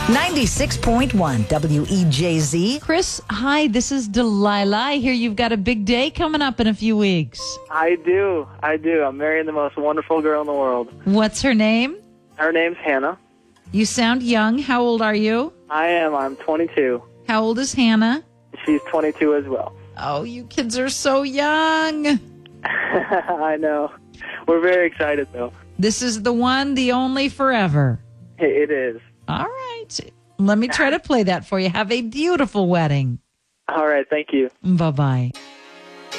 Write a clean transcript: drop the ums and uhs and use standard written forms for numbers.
96.1 WEJZ. Chris, hi, this is Delilah. I hear you've got a big day coming up in a few weeks. I do. I'm marrying the most wonderful girl in the world. What's her name? Her name's Hannah. You sound young. How old are you? I am. I'm 22. How old is Hannah? She's 22 as well. Oh, you kids are so young. I know. We're very excited, though. This is the one, the only, forever. It is. All right. Let me try to play that for you. Have a beautiful wedding. All right. Thank you. Bye-bye.